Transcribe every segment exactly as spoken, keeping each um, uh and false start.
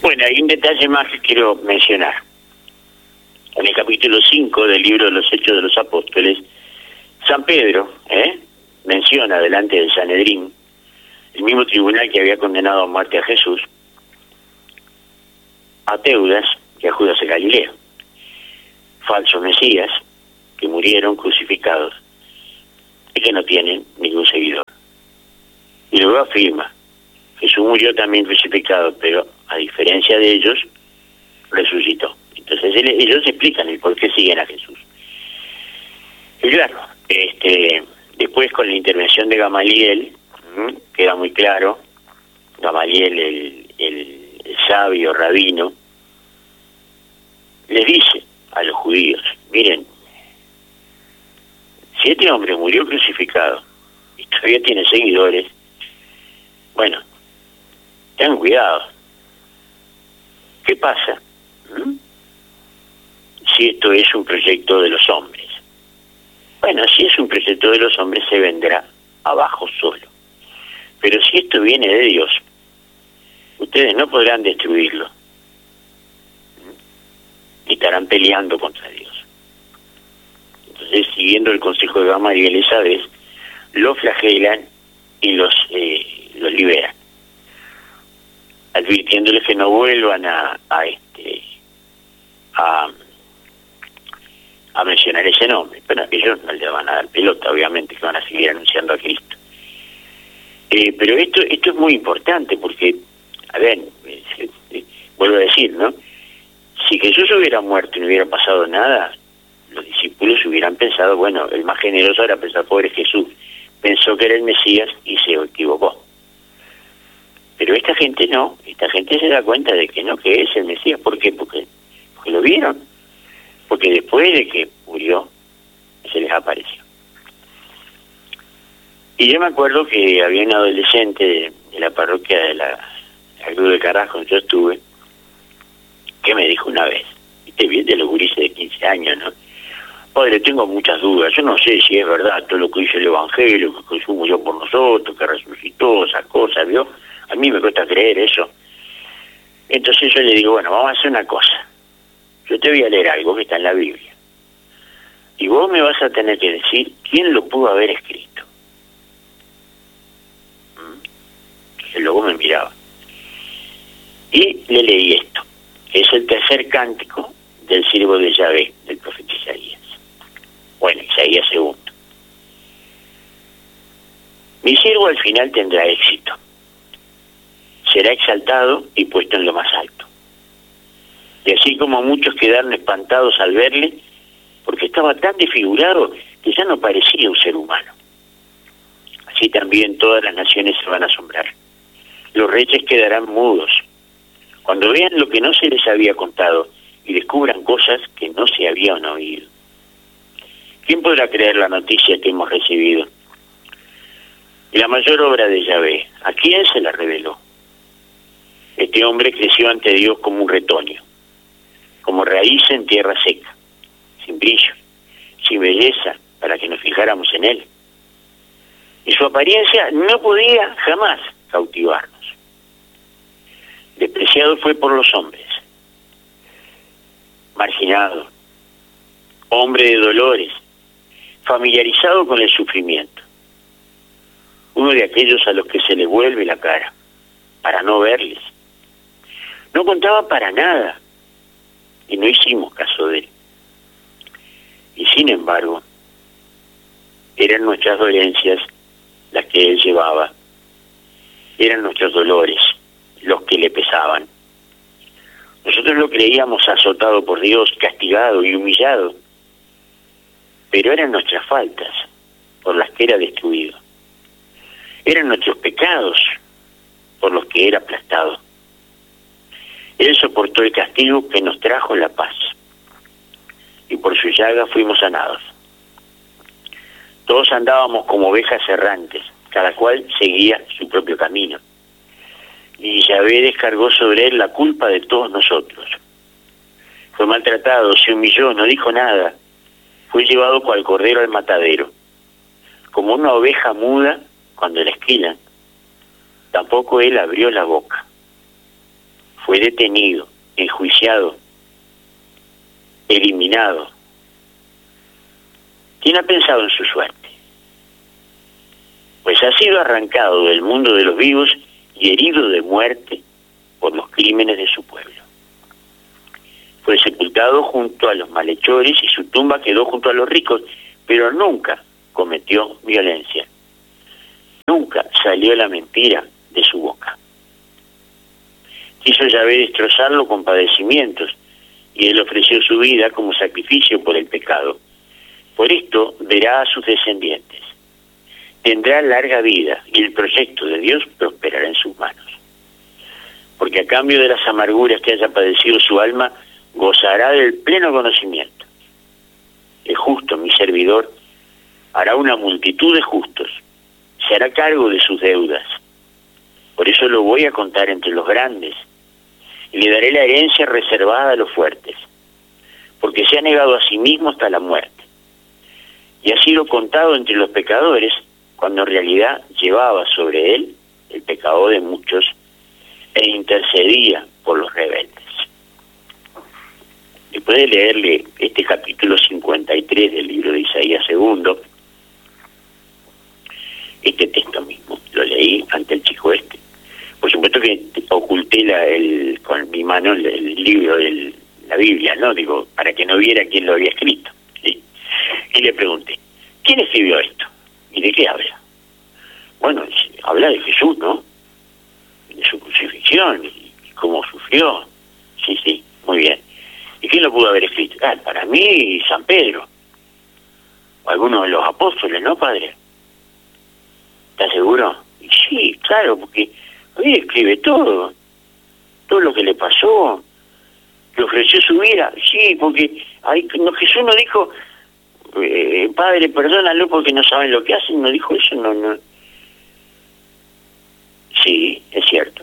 Bueno, hay un detalle más que quiero mencionar. En el capítulo cinco del libro de los Hechos de los Apóstoles, San Pedro ¿eh? menciona delante del Sanedrín, el mismo tribunal que había condenado a muerte a Jesús, a Teudas y a Judas de Galilea, falsos mesías que murieron crucificados y que no tienen ningún seguidor. Y luego afirma, Jesús murió también crucificado, pero a diferencia de ellos, resucitó. Entonces ellos explican el por qué siguen a Jesús. Y claro, este, después con la intervención de Gamaliel, ¿m? queda muy claro, Gamaliel, el, el, el sabio rabino, les dice a los judíos, miren, si este hombre murió crucificado y todavía tiene seguidores, bueno, tengan cuidado. ¿Qué pasa? ¿Mm? Si esto es un proyecto de los hombres. Bueno, si es un proyecto de los hombres, se vendrá abajo solo. Pero si esto viene de Dios, ustedes no podrán destruirlo. ¿Mm? Y estarán peleando contra Dios. Entonces, siguiendo el consejo de Gamaliel, esa vez, los flagelan y los, eh, los liberan, advirtiéndoles que no vuelvan a, a este a, a mencionar ese nombre. Pero ellos no le van a dar pelota, obviamente, que van a seguir anunciando a Cristo. Eh, pero esto esto es muy importante porque, a ver, eh, eh, vuelvo a decir, ¿no? Si Jesús hubiera muerto y no hubiera pasado nada, los discípulos hubieran pensado, bueno, el más generoso era pensar, pobre Jesús, pensó que era el Mesías y se equivocó. Pero esta gente no, esta gente se da cuenta de que no, que es el Mesías. ¿Por qué? Porque, porque lo vieron. Porque después de que murió, se les apareció. Y yo me acuerdo que había un adolescente de, de la parroquia de la, la Cruz de Carajo, donde yo estuve, que me dijo una vez, viste bien de los gurises de quince años, ¿no? Padre, tengo muchas dudas, yo no sé si es verdad todo lo que dice el Evangelio, que Jesús murió por nosotros, que resucitó, esas cosas, ¿vio? A mí me cuesta creer eso. Entonces yo le digo, bueno, vamos a hacer una cosa. Yo te voy a leer algo que está en la Biblia. Y vos me vas a tener que decir quién lo pudo haber escrito. Entonces luego me miraba. Y le leí esto, que es el tercer cántico del siervo de Yahvé, del profeta Isaías. Bueno, Isaías segundo. Mi siervo al final tendrá éxito. Será exaltado y puesto en lo más alto. Y así como muchos quedaron espantados al verle, porque estaba tan desfigurado que ya no parecía un ser humano. Así también todas las naciones se van a asombrar. Los reyes quedarán mudos cuando vean lo que no se les había contado y descubran cosas que no se habían oído. ¿Quién podrá creer la noticia que hemos recibido? Y la mayor obra de Yahvé, ¿a quién se la reveló? Este hombre creció ante Dios como un retoño, como raíz en tierra seca, sin brillo, sin belleza, para que nos fijáramos en él. Y su apariencia no podía jamás cautivarnos. Despreciado fue por los hombres, marginado, hombre de dolores, familiarizado con el sufrimiento, uno de aquellos a los que se le vuelve la cara, para no verles. No contaba para nada, y no hicimos caso de él. Y sin embargo, eran nuestras dolencias las que él llevaba, eran nuestros dolores los que le pesaban. Nosotros lo creíamos azotado por Dios, castigado y humillado, pero eran nuestras faltas por las que era destruido. Eran nuestros pecados por los que era aplastado. Él soportó el castigo que nos trajo la paz, y por su llaga fuimos sanados. Todos andábamos como ovejas errantes, cada cual seguía su propio camino. Y Yahvé descargó sobre él la culpa de todos nosotros. Fue maltratado, se humilló, no dijo nada. Fue llevado cual cordero al matadero. Como una oveja muda cuando la esquilan, tampoco él abrió la boca. fue detenido, enjuiciado, eliminado. ¿Quién ha pensado en su suerte? Pues ha sido arrancado del mundo de los vivos y herido de muerte por los crímenes de su pueblo. Fue sepultado junto a los malhechores y su tumba quedó junto a los ricos, pero nunca cometió violencia. Nunca salió la mentira de su boca. Quiso Yahvé destrozarlo con padecimientos, y él ofreció su vida como sacrificio por el pecado. Por esto verá a sus descendientes. Tendrá larga vida, y el proyecto de Dios prosperará en sus manos. Porque a cambio de las amarguras que haya padecido su alma, gozará del pleno conocimiento. El justo, mi servidor, hará una multitud de justos, se hará cargo de sus deudas. Por eso lo voy a contar entre los grandes, y le daré la herencia reservada a los fuertes, porque se ha negado a sí mismo hasta la muerte, y ha sido contado entre los pecadores, cuando en realidad llevaba sobre él el pecado de muchos, e intercedía por los rebeldes. Después de leerle este capítulo cincuenta y tres del libro de Isaías segundo, este texto mismo, lo leí ante el chico este. Por supuesto que oculté la, el, con mi mano el, el libro de la Biblia, ¿no? Digo, para que no viera quién lo había escrito, ¿sí? Y le pregunté, ¿quién escribió esto? ¿Y de qué habla? Bueno, habla de Jesús, ¿no? De su crucifixión y cómo sufrió. Sí, sí, muy bien. ¿Y quién lo pudo haber escrito? Ah, para mí, San Pedro. O alguno de los apóstoles, ¿no, padre? ¿Estás seguro? Y sí, claro, porque ahí escribe todo. Todo lo que le pasó. Que ofreció su vida. Sí, porque ahí, no, Jesús no dijo, eh, Padre, perdónalo porque no saben lo que hacen. No dijo eso, no, no. Sí, es cierto.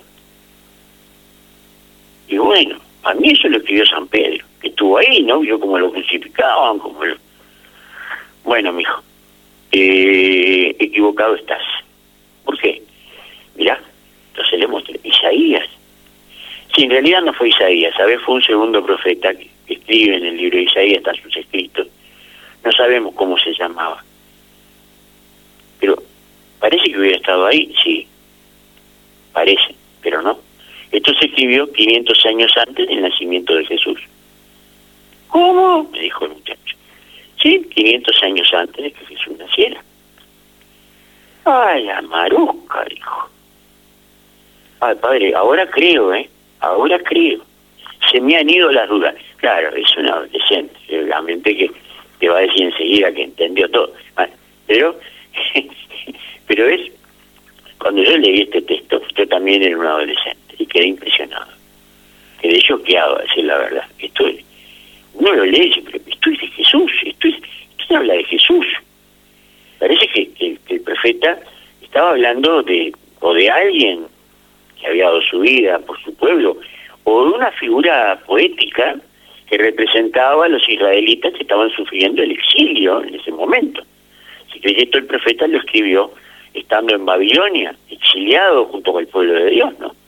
Y bueno, a mí eso lo escribió San Pedro, que estuvo ahí, ¿no? Vio cómo lo crucificaban, cómo lo... Bueno, mijo, eh, equivocado estás. ¿Por qué? Mirá, entonces le mostré, Isaías. Sí, en realidad no fue Isaías, ¿sabes? Fue un segundo profeta que, que escribe en el libro de Isaías, están sus escritos. No sabemos cómo se llamaba. Pero parece que hubiera estado ahí, sí. Parece, pero no. Esto se escribió quinientos años antes del nacimiento de Jesús. ¿Cómo? Me dijo el muchacho. Sí, quinientos años antes de que Jesús naciera. Ay, la maruca, dijo. Ay, padre, ahora creo, ¿eh? Ahora creo. Se me han ido las dudas. Claro, es un adolescente, seguramente que te va a decir enseguida que entendió todo. Bueno, pero, pero es, cuando yo leí este texto, yo también era un adolescente y quedé impresionado. Quedé choqueado, a decir la verdad. Esto es, uno lo lee y dice, pero esto es de Jesús, esto, es, esto habla de Jesús. Parece que, que, que el profeta estaba hablando de, o de alguien que había dado su vida por su pueblo, o de una figura poética que representaba a los israelitas que estaban sufriendo el exilio en ese momento. Así que esto el profeta lo escribió estando en Babilonia, exiliado junto con el pueblo de Dios, ¿no?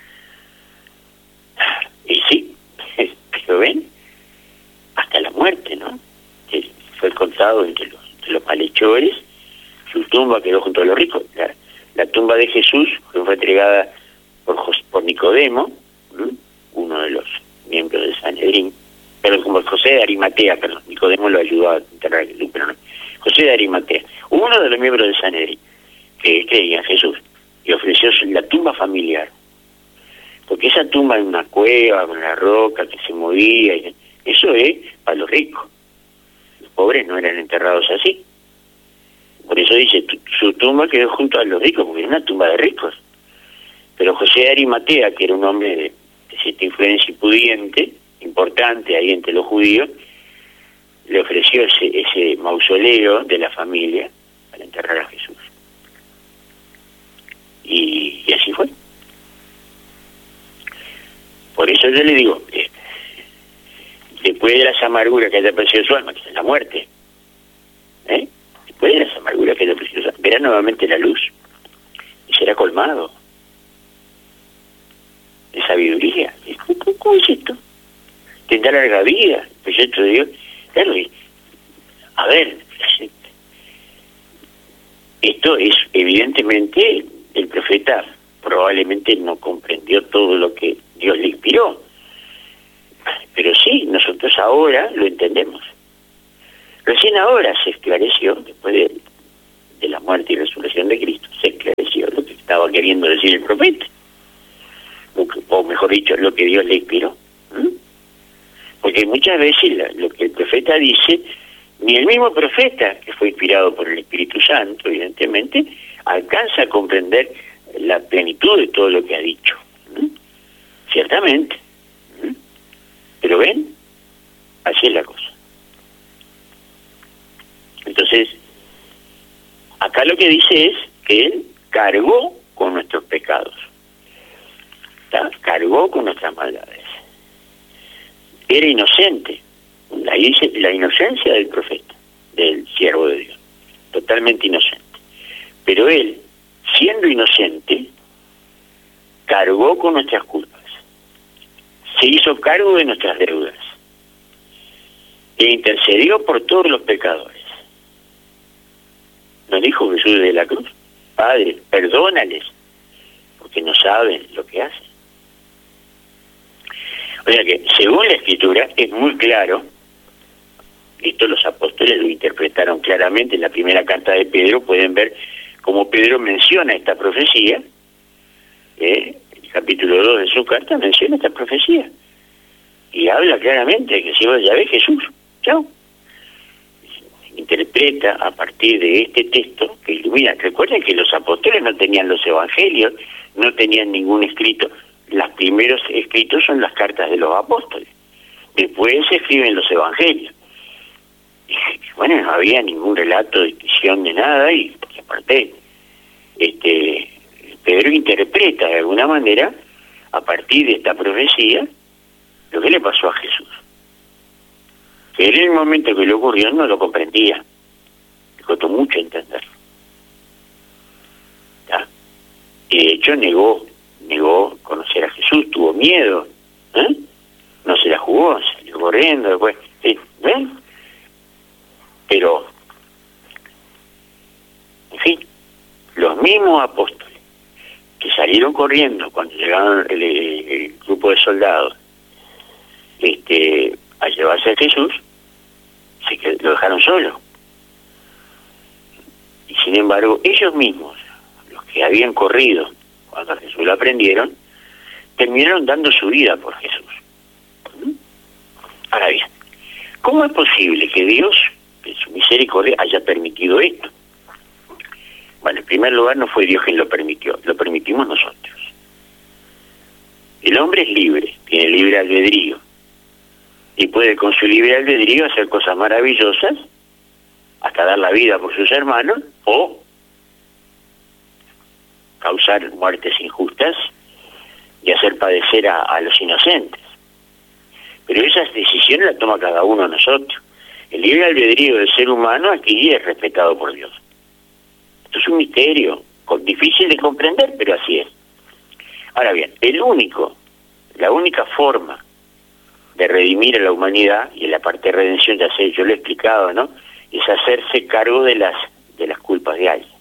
Y sí, pero ven, hasta la muerte, ¿no? Que fue contado entre los, entre los malhechores, su tumba quedó junto a los ricos. La, la tumba de Jesús fue entregada por, Jos, por Nicodemo, ¿m? uno de los miembros de Sanedrín, pero como José de Arimatea, perdón, Nicodemo lo ayudó a enterrar a Jesús, pero no, José de Arimatea, uno de los miembros de Sanedrín, que creía en Jesús, y ofreció la tumba familiar. Porque esa tumba en una cueva, con la roca que se movía, y eso es para los ricos. Los pobres no eran enterrados así. Por eso dice, su tumba quedó junto a los ricos, porque era una tumba de ricos. Pero José de Arimatea, que era un hombre de, de cierta influencia y pudiente, importante ahí entre los judíos, le ofreció ese, ese mausoleo de la familia para enterrar a Jesús. Y, y así fue. Por eso yo le digo, eh, después de las amarguras que haya aparecido su alma, que es la muerte, ¿eh? después de las amarguras que haya aparecido su alma, verá nuevamente la luz y será colmado de sabiduría. tendrá larga vida, el proyecto de Dios. Claro, a ver, esto es evidentemente, el profeta probablemente no comprendió todo lo que Dios le inspiró, pero sí, nosotros ahora lo entendemos. Recién ahora se esclareció, después de, de la muerte y resurrección de Cristo, se esclareció lo que estaba queriendo decir el profeta, o, o mejor dicho, lo que Dios le inspiró. ¿Mm? Porque muchas veces la, lo que el profeta dice, ni el mismo profeta, que fue inspirado por el Espíritu Santo, evidentemente, alcanza a comprender la plenitud de todo lo que ha dicho. ¿Mm? Ciertamente. ¿Mm? Pero ven, así es la cosa. Entonces, acá lo que dice es que Él cargó con nuestros pecados. ¿Está? Cargó con nuestras maldades. Era inocente. Ahí dice la inocencia del profeta, del siervo de Dios. Totalmente inocente. Pero Él, siendo inocente, cargó con nuestras culpas. Se hizo cargo de nuestras deudas. E intercedió por todos los pecadores. Nos dijo Jesús de la cruz: Padre, perdónales, porque no saben lo que hacen. O sea que, según la Escritura, es muy claro, esto los apóstoles lo interpretaron claramente en la primera carta de Pedro, pueden ver cómo Pedro menciona esta profecía, ¿eh? El capítulo dos de su carta menciona esta profecía, y habla claramente de que si vos ya ves Jesús, chao. Interpreta a partir de este texto que ilumina. Recuerden que los apóstoles no tenían los evangelios, no tenían ningún escrito. Los primeros escritos son las cartas de los apóstoles. Después se escriben los evangelios. Y, bueno, no había ningún relato de visión de nada, y aparte, este, Pedro interpreta de alguna manera, a partir de esta profecía, lo que le pasó a Jesús. Que en el momento que le ocurrió no lo comprendía. Le costó mucho entenderlo. ¿Ya? Y de hecho negó, negó conocer a Jesús, tuvo miedo, ¿eh? No se la jugó, salió corriendo después. ¿Sí? ¿Ven? Pero, en fin, los mismos apóstoles que salieron corriendo cuando llegaron el, el grupo de soldados este, a llevarse a Jesús, se que lo dejaron solo. Y sin embargo, ellos mismos, los que habían corrido cuando a Jesús lo aprendieron, terminaron dando su vida por Jesús. Ahora bien, ¿cómo es posible que Dios, en su misericordia, haya permitido esto? Bueno, en primer lugar, no fue Dios quien lo permitió, lo permitimos nosotros. El hombre es libre, tiene libre albedrío, y puede con su libre albedrío hacer cosas maravillosas, hasta dar la vida por sus hermanos, o causar muertes injustas y hacer padecer a, a los inocentes. Pero esas decisiones las toma cada uno de nosotros. El libre albedrío del ser humano aquí es respetado por Dios. Esto es un misterio, difícil de comprender, pero así es. Ahora bien, el único, la única forma de redimir a la humanidad, y en la parte de redención ya sé, yo lo he explicado, ¿no?, es hacerse cargo de las de las culpas de alguien.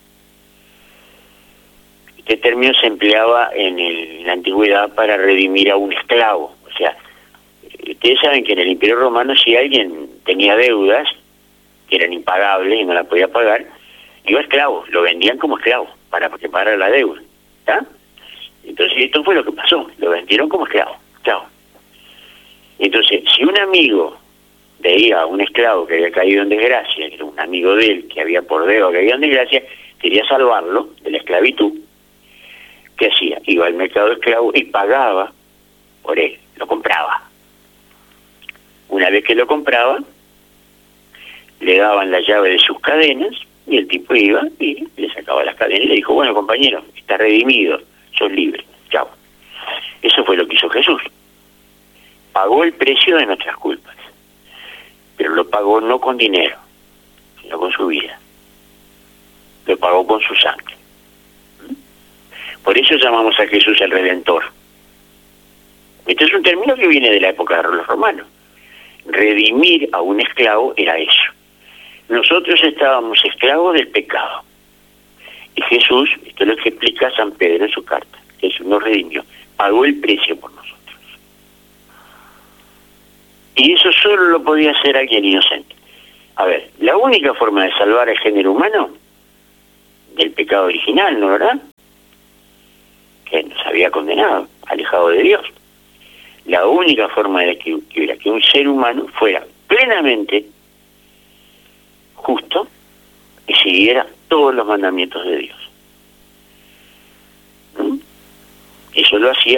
Este término se empleaba en, el, en la antigüedad para redimir a un esclavo. O sea, ustedes saben que en el Imperio Romano, si alguien tenía deudas que eran impagables y no la podía pagar, iba esclavo, lo vendían como esclavo para que pagara la deuda, ¿está? Entonces esto fue lo que pasó, lo vendieron como esclavo, chao. Entonces, si un amigo veía a un esclavo que había caído en desgracia, que era un amigo de él que había por dedo caído en desgracia, quería salvarlo de la esclavitud, ¿qué hacía? Iba al mercado de esclavos y pagaba por él, lo compraba. Una vez que lo compraba, le daban la llave de sus cadenas, y el tipo iba y le sacaba las cadenas y le dijo: bueno, compañero, está redimido, sos libre, chao. Eso fue lo que hizo Jesús. Pagó el precio de nuestras culpas, pero lo pagó no con dinero, sino con su vida. Lo pagó con su sangre. Por eso llamamos a Jesús el Redentor. Este es un término que viene de la época de los romanos. redimir a un esclavo era eso. Nosotros estábamos esclavos del pecado. Y Jesús, esto es lo que explica San Pedro en su carta, Jesús nos redimió, pagó el precio por nosotros. Y eso solo lo podía hacer alguien inocente. A ver, la única forma de salvar al género humano del pecado original, ¿no verdad? Que nos había condenado, alejado de Dios. La única forma de que, que, era que un ser humano fuera plenamente justo y siguiera todos los mandamientos de Dios. ¿Mm? Eso lo hacía